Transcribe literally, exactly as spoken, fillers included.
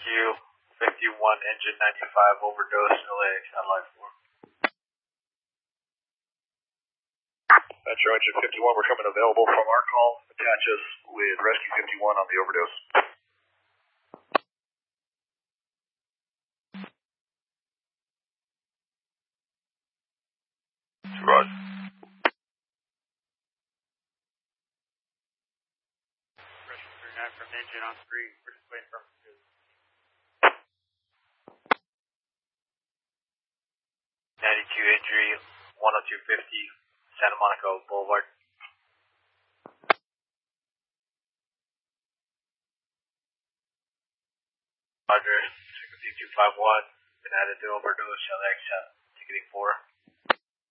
Q fifty-one, engine ninety-five, overdose, L A X, satellite four. Metro engine fifty-one, we're coming available from our call. Attach us with rescue fifty-one on the overdose. Roger. Rescue thirty-nine from engine on three, we're just waiting for two. ninety-two injury, one oh two fifty, Santa Monica Boulevard. Roger, frequency two five one, been added to overdose, L A X, ticketing four.